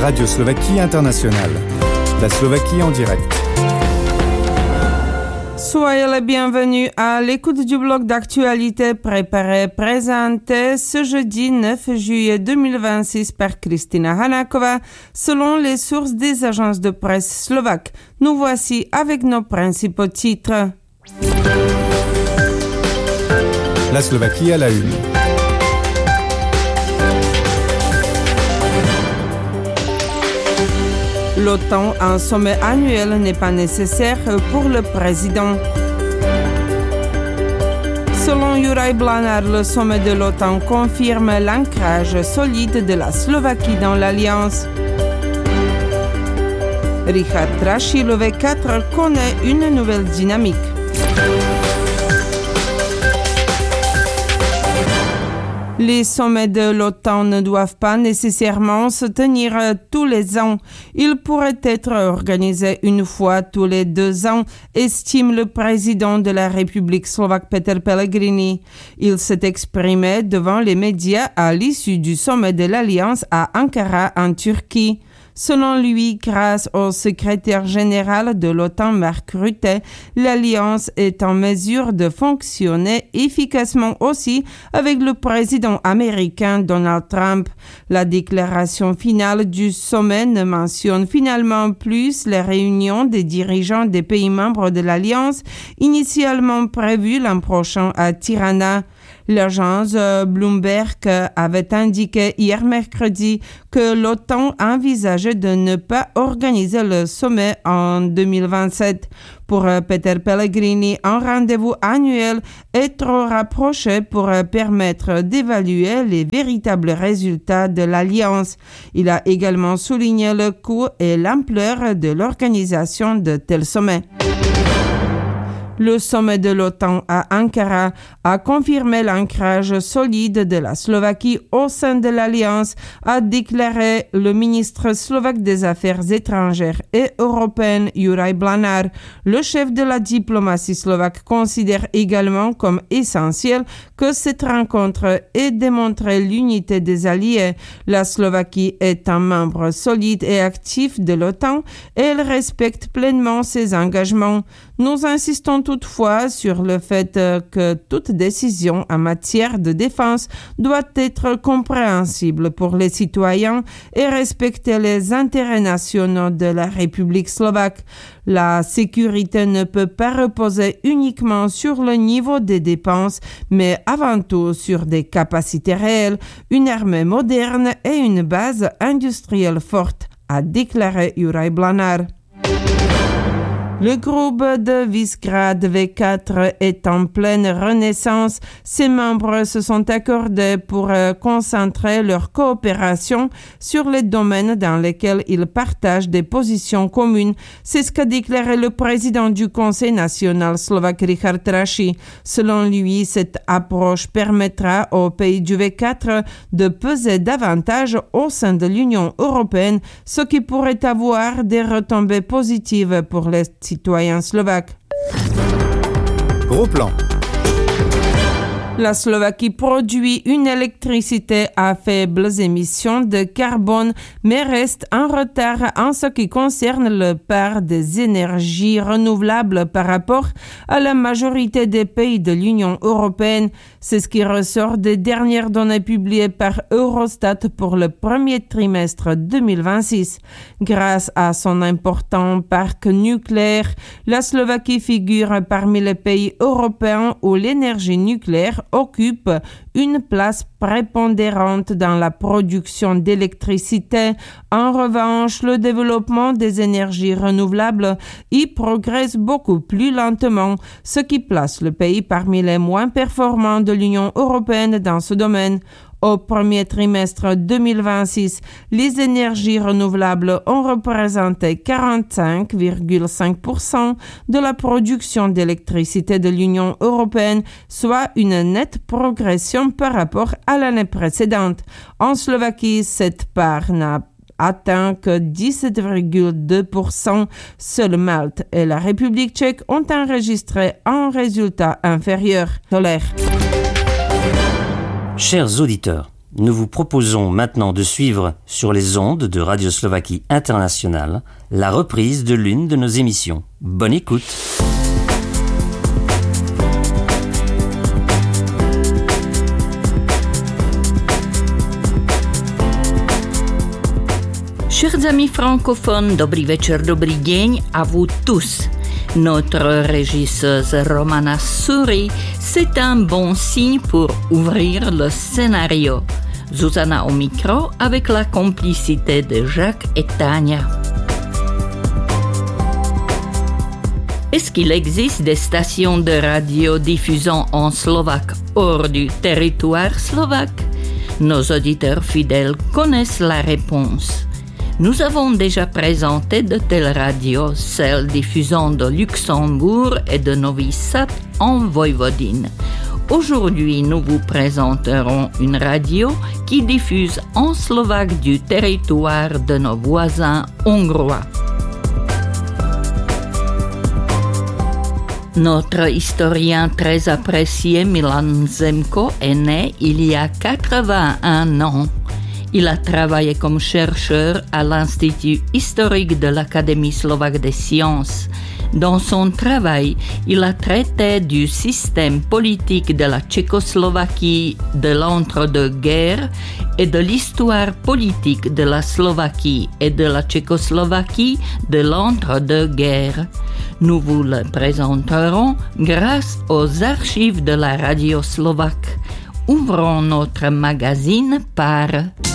Radio Slovaquie Internationale. La Slovaquie en direct. Soyez les bienvenus à l'écoute du bloc d'actualité préparé et présenté ce jeudi 9 juillet 2026 par Kristina Hanakova selon les sources des agences de presse slovaques. Nous voici avec nos principaux titres. La Slovaquie à la une. L'OTAN, un sommet annuel n'est pas nécessaire pour le président. Selon Juraj Blanár, le sommet de l'OTAN confirme l'ancrage solide de la Slovaquie dans l'Alliance. Richard Trashy, le V4, connaît une nouvelle dynamique. Les sommets de l'OTAN ne doivent pas nécessairement se tenir tous les ans. Ils pourraient être organisés une fois tous les 2 ans, estime le président de la République slovaque Peter Pellegrini. Il s'est exprimé devant les médias à l'issue du sommet de l'Alliance à Ankara en Turquie. Selon lui, grâce au secrétaire général de l'OTAN Mark Rutte, l'Alliance est en mesure de fonctionner efficacement aussi avec le président américain Donald Trump. La déclaration finale du sommet ne mentionne finalement plus les réunions des dirigeants des pays membres de l'Alliance, initialement prévues l'an prochain à Tirana. L'agence Bloomberg avait indiqué hier mercredi que l'OTAN envisageait de ne pas organiser le sommet en 2027. Pour Peter Pellegrini, un rendez-vous annuel est trop rapproché pour permettre d'évaluer les véritables résultats de l'Alliance. Il a également souligné le coût et l'ampleur de l'organisation de tels sommets. Le sommet de l'OTAN à Ankara a confirmé l'ancrage solide de la Slovaquie au sein de l'Alliance, a déclaré le ministre slovaque des Affaires étrangères et européennes Juraj Blanár. Le chef de la diplomatie slovaque considère également comme essentiel que cette rencontre ait démontré l'unité des alliés. La Slovaquie est un membre solide et actif de l'OTAN et elle respecte pleinement ses engagements. Nous insistons toutefois sur le fait que toute décision en matière de défense doit être compréhensible pour les citoyens et respecter les intérêts nationaux de la République slovaque. La sécurité ne peut pas reposer uniquement sur le niveau des dépenses, mais avant tout sur des capacités réelles, une armée moderne et une base industrielle forte, a déclaré Juraj Blanár. Le groupe de Visegrad V4 est en pleine renaissance. Ses membres se sont accordés pour concentrer leur coopération sur les domaines dans lesquels ils partagent des positions communes. C'est ce qu'a déclaré le président du Conseil national slovaque Richard Trashy. Selon lui, cette approche permettra aux pays du V4 de peser davantage au sein de l'Union européenne, ce qui pourrait avoir des retombées positives pour les citoyens slovaques. Gros plan. La Slovaquie produit une électricité à faibles émissions de carbone, mais reste en retard en ce qui concerne le part des énergies renouvelables par rapport à la majorité des pays de l'Union européenne. C'est ce qui ressort des dernières données publiées par Eurostat pour le premier trimestre 2026. Grâce à son important parc nucléaire, la Slovaquie figure parmi les pays européens où l'énergie nucléaire occupe une place prépondérante dans la production d'électricité. En revanche, le développement des énergies renouvelables y progresse beaucoup plus lentement, ce qui place le pays parmi les moins performants de l'Union européenne dans ce domaine. Au premier trimestre 2026, les énergies renouvelables ont représenté 45,5% de la production d'électricité de l'Union européenne, soit une nette progression par rapport à l'année précédente. En Slovaquie, cette part n'a atteint que 17,2%. Seule Malte et la République tchèque ont enregistré un résultat inférieur. Solaire. Chers auditeurs, nous vous proposons maintenant de suivre sur les ondes de Radio Slovaquie Internationale la reprise de l'une de nos émissions. Bonne écoute. Chers amis francophones, dobrý večer, dobrý deň à vous tous. Notre régisseuse Romana Suri, c'est un bon signe pour ouvrir le scénario. Zuzana au micro avec la complicité de Jacques et Tania. Est-ce qu'il existe des stations de radio diffusant en slovaque hors du territoire slovaque? Nos auditeurs fidèles connaissent la réponse. Nous avons déjà présenté de telles radios, celles diffusant de Luxembourg et de Novi Sad en Voïvodine. Aujourd'hui, nous vous présenterons une radio qui diffuse en slovaque du territoire de nos voisins hongrois. Notre historien très apprécié Milan Zemko est né il y a 81 ans. Il a travaillé comme chercheur à l'Institut historique de l'Académie slovaque des sciences. Dans son travail, il a traité du système politique de la Tchécoslovaquie de l'entre-deux-guerres et de l'histoire politique de la Slovaquie et de la Tchécoslovaquie de l'entre-deux-guerres. Nous vous le présenterons grâce aux archives de la radio slovaque. Ouvrons notre magazine par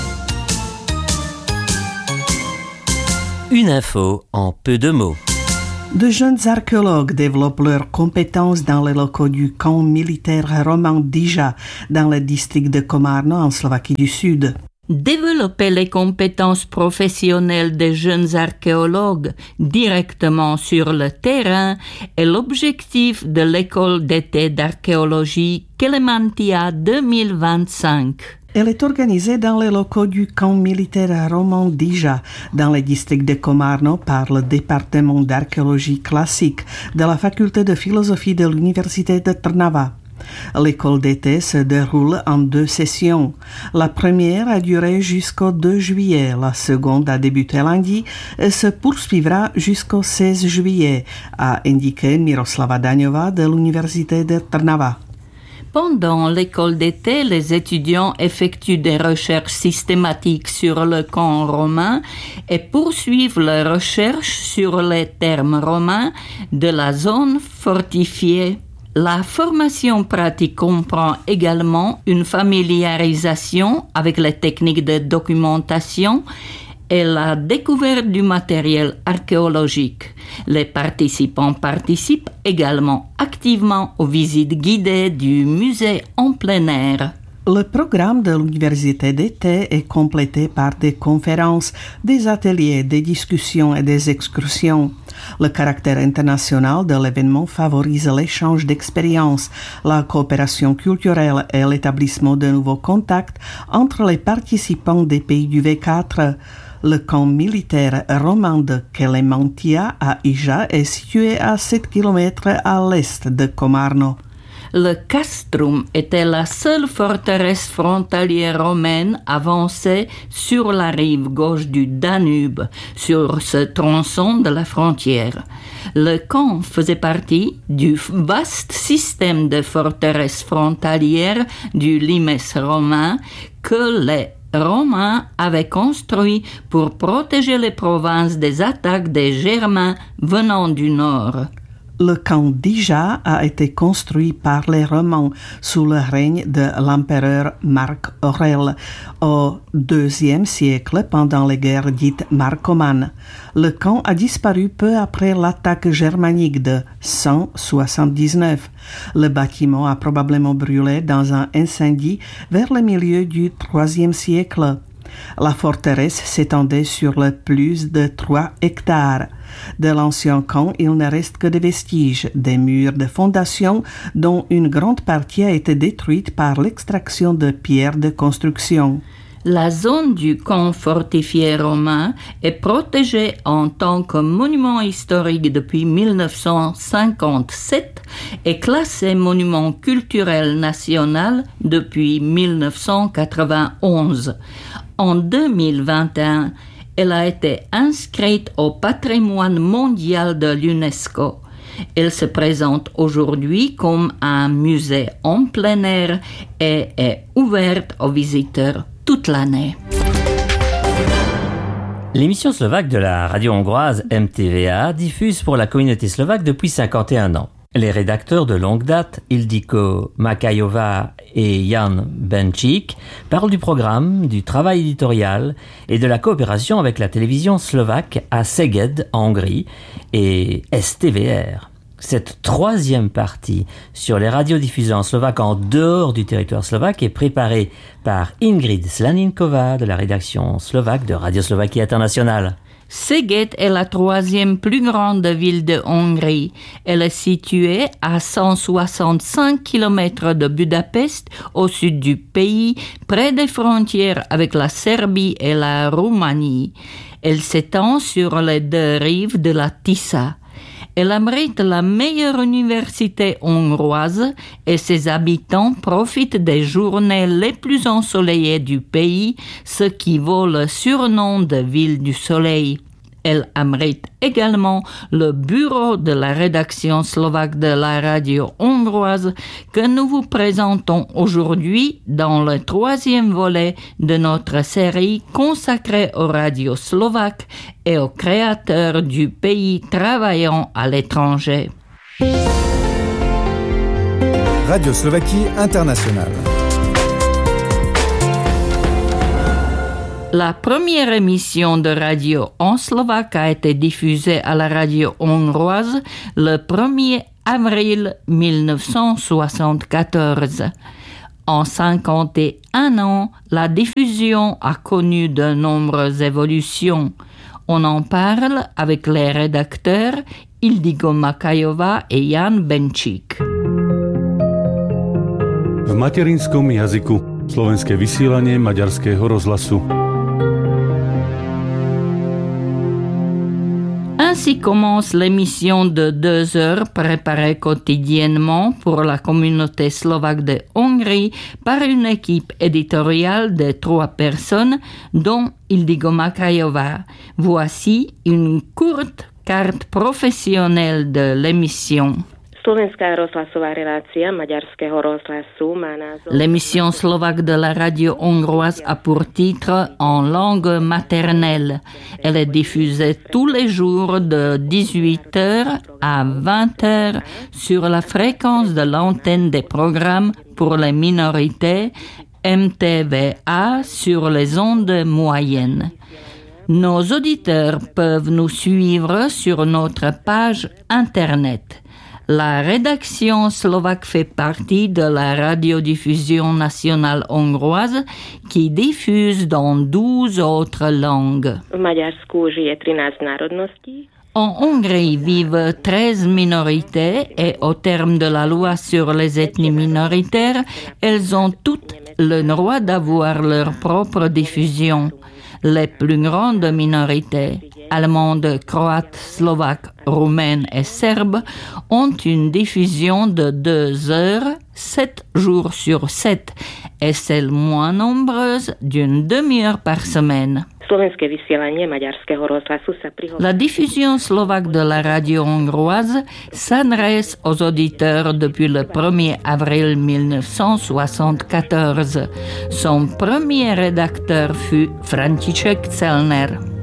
Une info en peu de mots. De jeunes archéologues développent leurs compétences dans les locaux du camp militaire roman Dija, dans le district de Komárno, en Slovaquie du Sud. Développer les compétences professionnelles des jeunes archéologues directement sur le terrain est l'objectif de l'école d'été d'archéologie Kelemantia 2025. Elle est organisée dans les locaux du camp militaire roman Dija, dans le district de Komárno, par le département d'archéologie classique de la faculté de philosophie de l'université de Trnava. L'école d'été se déroule en 2 sessions. La première a duré jusqu'au 2 juillet, la seconde a débuté lundi et se poursuivra jusqu'au 16 juillet, a indiqué Miroslava Daňová de l'université de Trnava. Pendant l'école d'été, les étudiants effectuent des recherches systématiques sur le camp romain et poursuivent leurs recherches sur les termes romains de la zone fortifiée. La formation pratique comprend également une familiarisation avec les techniques de documentation et la découverte du matériel archéologique. Les participants participent également activement aux visites guidées du musée en plein air. Le programme de l'université d'été est complété par des conférences, des ateliers, des discussions et des excursions. Le caractère international de l'événement favorise l'échange d'expériences, la coopération culturelle et l'établissement de nouveaux contacts entre les participants des pays du V4. Le camp militaire roman de Kelemantia à Ija est situé à 7 km à l'est de Komárno. Le castrum était la seule forteresse frontalière romaine avancée sur la rive gauche du Danube, sur ce tronçon de la frontière. Le camp faisait partie du vaste système de forteresses frontalières du limes romain que les Romains avaient construit pour protéger les provinces des attaques des Germains venant du nord. Le camp Dija a été construit par les Romains sous le règne de l'empereur Marc Aurèle au IIe siècle pendant les guerres dites marcomanes. Le camp a disparu peu après l'attaque germanique de 179. Le bâtiment a probablement brûlé dans un incendie vers le milieu du IIIe siècle. La forteresse s'étendait sur le plus de 3 hectares. De l'ancien camp, il ne reste que des vestiges, des murs de fondation dont une grande partie a été détruite par l'extraction de pierres de construction. La zone du camp fortifié romain est protégée en tant que monument historique depuis 1957 et classée monument culturel national depuis 1991. En 2021, elle a été inscrite au patrimoine mondial de l'UNESCO. Elle se présente aujourd'hui comme un musée en plein air et est ouverte aux visiteurs toute l'année. L'émission slovaque de la radio hongroise MTVA diffuse pour la communauté slovaque depuis 51 ans. Les rédacteurs de longue date, Ildiko Makajová et Jan Benčík, parlent du programme, du travail éditorial et de la coopération avec la télévision slovaque à Szeged, en Hongrie, et STVR. Cette troisième partie sur les radiodiffusées en slovaque en dehors du territoire slovaque est préparée par Ingrid Slaninková de la rédaction slovaque de Radio Slovaquie Internationale. Szeged est la troisième plus grande ville de Hongrie. Elle est située à 165 km de Budapest, au sud du pays, près des frontières avec la Serbie et la Roumanie. Elle s'étend sur les deux rives de la Tisa. Elle abrite la meilleure université hongroise et ses habitants profitent des journées les plus ensoleillées du pays, ce qui vaut le surnom de ville du soleil. Elle abrite également le bureau de la rédaction slovaque de la radio hongroise que nous vous présentons aujourd'hui dans le troisième volet de notre série consacrée aux radios slovaques et aux créateurs du pays travaillant à l'étranger. Radio Slovaquie Internationale. La première émission de radio en slovaque a été diffusée à la radio hongroise le 1er avril 1974. En 51 ans, la diffusion a connu de nombreuses évolutions. On en parle avec les rédacteurs Ildiko Makajová et Jan Benčík. V materinskom jazyku slovenské vysielanie Maďarského rozhlasu. Ainsi commence l'émission de 2 heures préparée quotidiennement pour la communauté slovaque de Hongrie par une équipe éditoriale de 3 personnes, dont Ildiko Makajová. Voici une courte carte professionnelle de l'émission. L'émission slovaque de la radio hongroise a pour titre En langue maternelle. Elle est diffusée tous les jours de 18h à 20h sur la fréquence de l'antenne des programmes pour les minorités MTVA sur les ondes moyennes. Nos auditeurs peuvent nous suivre sur notre page Internet. La rédaction slovaque fait partie de la radiodiffusion nationale hongroise qui diffuse dans 12 autres langues. En Hongrie vivent 13 minorités et au terme de la loi sur les ethnies minoritaires, elles ont toutes le droit d'avoir leur propre diffusion. Les plus grandes minorités, allemandes, croates, slovaques, roumaines et serbes, ont une diffusion de 2 heures, 7 jours sur 7, et celles moins nombreuses d'une demi-heure par semaine. La diffusion slovaque de la radio hongroise s'adresse aux auditeurs depuis le 1er avril 1974. Son premier rédacteur fut František Celner.